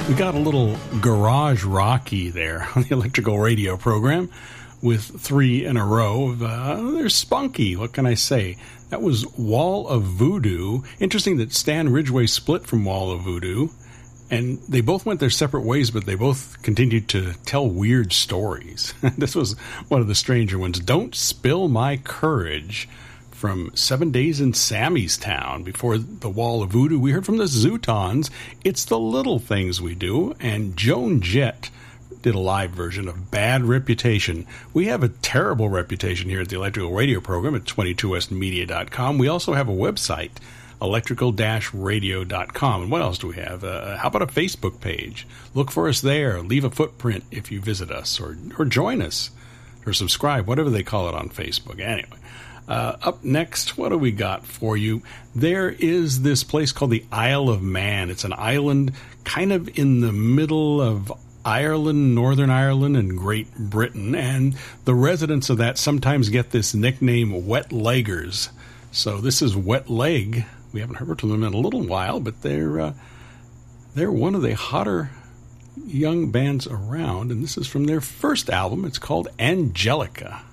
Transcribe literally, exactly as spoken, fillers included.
We got a little garage rocky there on the Electrical Radio program with three in a row. Uh, they're spunky. What can I say? That was Wall of Voodoo. Interesting that Stan Ridgway split from Wall of Voodoo, and they both went their separate ways, but they both continued to tell weird stories. This was one of the stranger ones. Don't Spill My Courage from Seven Days in Sammy's Town. Before the Wall of Voodoo, we heard from the Zootons, It's the Little Things We Do, and Joan Jett did a live version of Bad Reputation. We have a terrible reputation here at the Electrical Radio program at twenty-two west media dot com. We also have a website, electrical dash radio dot com. And what else do we have? Uh, how about a Facebook page? Look for us there. Leave a footprint if you visit us, or, or join us, or subscribe, whatever they call it on Facebook. Anyway. Uh, up next, what do we got for you? There is this place called the Isle of Man. It's an island kind of in the middle of Ireland, Northern Ireland, and Great Britain. And the residents of that sometimes get this nickname Wet Leggers. So this is Wet Leg. We haven't heard from them in a little while, but they're, uh, they're one of the hotter young bands around. And this is from their first album. It's called Angelica.